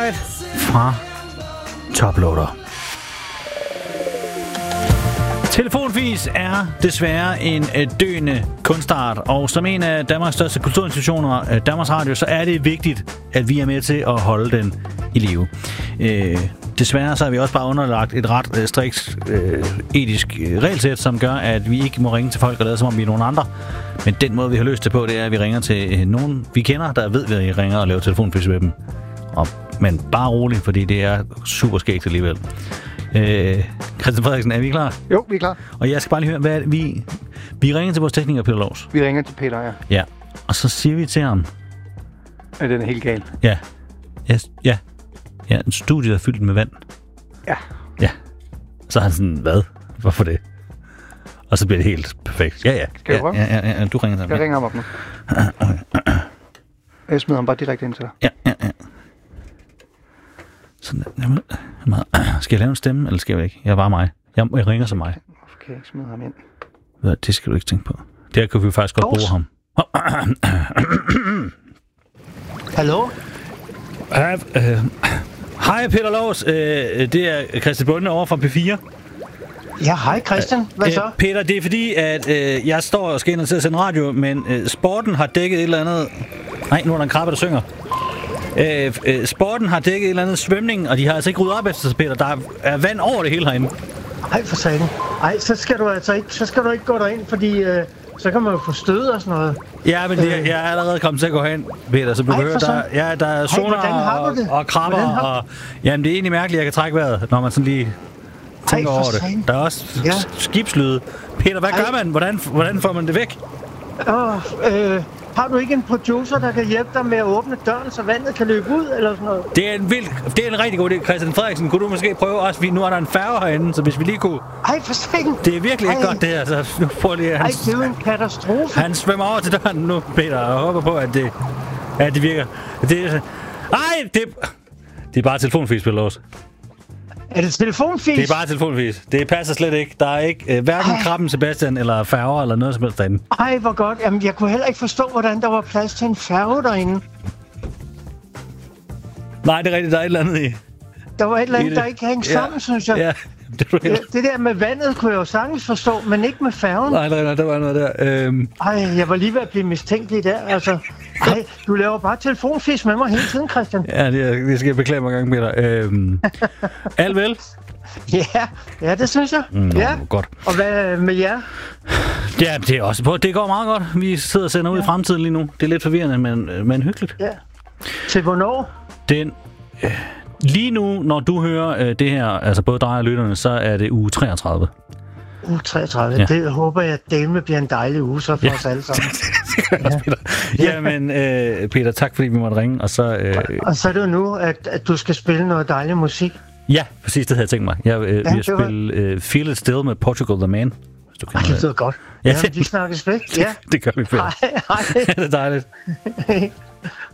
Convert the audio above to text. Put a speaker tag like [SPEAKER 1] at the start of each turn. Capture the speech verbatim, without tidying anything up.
[SPEAKER 1] Ride fra Toploader. Telefonfis er desværre en døende kunstart, og som en af Danmarks største kulturinstitutioner, Danmarks Radio, så er det vigtigt, at vi er med til at holde den i live. Øh, desværre så har vi også bare underlagt et ret øh, strikt øh, etisk øh, regelsæt, som gør, at vi ikke må ringe til folk og lade som om vi er nogen andre. Men den måde, vi har løst det på, det er, at vi ringer til øh, nogen, vi kender, der ved, at vi ringer og laver telefonfis med dem. Og, men bare roligt, fordi det er super skægt alligevel. Øh, Christian Frederiksen, er vi klar?
[SPEAKER 2] Jo, vi er klar.
[SPEAKER 1] Og jeg skal bare lige høre, hvad er det, vi... Vi ringer til vores tekniker, Peter Lovs.
[SPEAKER 2] Vi ringer til Peter, ja.
[SPEAKER 1] Ja, og så siger vi til ham...
[SPEAKER 2] Er den helt gal?
[SPEAKER 1] Ja. Yes. Ja. Ja, en studie, der er fyldt med vand.
[SPEAKER 2] Ja.
[SPEAKER 1] Ja. Så er han sådan, hvad? Hvorfor det? Og så bliver det helt perfekt. Ja, ja.
[SPEAKER 2] Skal jeg prøve?
[SPEAKER 1] Ja, ja, ja, ja. Du ringer til ham.
[SPEAKER 2] Jeg ringer ham op nu. Jeg smider ham bare direkte ind til dig.
[SPEAKER 1] Ja, ja, ja. Sådan, jamen, skal jeg lave en stemme, eller skal jeg ikke? Jeg er bare mig. Jeg, jeg ringer som mig.
[SPEAKER 2] Hvorfor kan jeg ikke smide ham ind?
[SPEAKER 1] Hvad, det skal du ikke tænke på. Der kan vi faktisk godt bruge ham.
[SPEAKER 2] Hallo?
[SPEAKER 1] Hej, øh, hej Peter Lovs. Øh, det er Christian Bunde over fra P fire.
[SPEAKER 2] Ja, hej Christian. Hvad
[SPEAKER 1] øh,
[SPEAKER 2] så?
[SPEAKER 1] Peter, det er fordi, at øh, jeg står og skal ind og til at sende radio, men øh, sporten har dækket et eller andet... Nej, nu er der en krabbe, der synger. Øh, øh, sporten har dækket et eller andet svømning, og de har altså ikke ryddet op efter sig, Peter. Der er vand over det hele herinde.
[SPEAKER 3] Ej, for satan. Ej, så skal du altså ikke, så skal du ikke gå derind, fordi øh, så kan man jo få stød og sådan noget.
[SPEAKER 1] Ja, men det, jeg er allerede kommet til at gå hen, Peter, så du kan høre, der, ja, der er sonar og, og krabber, har... og jamen, det er egentlig mærkeligt, at jeg kan trække vejret, når man sådan lige tænker over det. Der er også ja. skibslyde. Peter, hvad Ej. gør man? Hvordan, hvordan får man det væk?
[SPEAKER 3] Åh, øh... Har du ikke en producer, der kan hjælpe dig med at åbne døren, så vandet kan løbe ud, eller sådan noget?
[SPEAKER 1] Det er en vild, det er en rigtig god idé, Christian Frederiksen. Kunne du måske prøve også, nu er der en færge herinde, så hvis vi lige kunne...
[SPEAKER 3] Ej, for satan!
[SPEAKER 1] Det er virkelig ikke Ej. godt, det her, så nu prøv lige...
[SPEAKER 3] Ej, det er jo en katastrofe.
[SPEAKER 1] Han svømmer over til døren nu, Peter, og håber på, at det, at det virker. Det er... Ej, det... Det er bare telefonfis, Peter Lovs.
[SPEAKER 3] Er det telefonfis?
[SPEAKER 1] Det er bare telefonfis. Det passer slet ikke. Der er ikke øh, hverken Ej. krabben Sebastian eller færger eller noget som helst derinde.
[SPEAKER 3] Ej, hvor godt. Jamen, jeg kunne heller ikke forstå, hvordan der var plads til en færge derinde.
[SPEAKER 1] Nej, det er rigtigt. Der er et eller andet i.
[SPEAKER 3] Der var et eller andet, der ikke hængte sammen, ja. synes jeg.
[SPEAKER 1] Ja, det,
[SPEAKER 3] ja, det der med vandet kunne jeg jo sagtens forstå, men ikke med færgen.
[SPEAKER 1] Nej, nej, nej, der var noget der. Øhm...
[SPEAKER 3] Ej, jeg var lige ved at blive mistænkelig der, altså. Ej, du laver bare telefonfis med mig hele tiden, Christian.
[SPEAKER 1] Ja, det, det skal jeg beklage mig gang, Peter. Øhm... Alt vel?
[SPEAKER 3] Ja, ja, det synes jeg.
[SPEAKER 1] Mm,
[SPEAKER 3] ja.
[SPEAKER 1] Godt.
[SPEAKER 3] Og hvad med jer?
[SPEAKER 1] Ja, det er også på. Det går meget godt. Vi sidder og sender ud ja. i fremtiden lige nu. Det er lidt forvirrende, men, men hyggeligt.
[SPEAKER 3] Ja. Til hvornår?
[SPEAKER 1] Den... Øh... Lige nu, når du hører øh, det her, altså både dig og lytterne, så er det uge treogtredive.
[SPEAKER 3] Uge treogtredive? Ja. Det håber jeg, at det bliver en dejlig uge, så for ja. os alle sammen.
[SPEAKER 1] Det gør jeg også, Peter. Ja. Jamen, øh, Peter, tak fordi vi måtte ringe. Og så, øh,
[SPEAKER 3] og så er det jo nu, at, at du skal spille noget dejlig musik.
[SPEAKER 1] Ja, præcis, det havde jeg tænkt mig. Jeg øh, ja, vil spille øh, Feel It Still med Portugal the Man. Hvis du kan.
[SPEAKER 3] Ej, det lyder godt. Ja, ja, vi snakkes væk. Ja.
[SPEAKER 1] det, det gør vi, Peter.
[SPEAKER 3] Hej, hej.
[SPEAKER 1] Det er dejligt.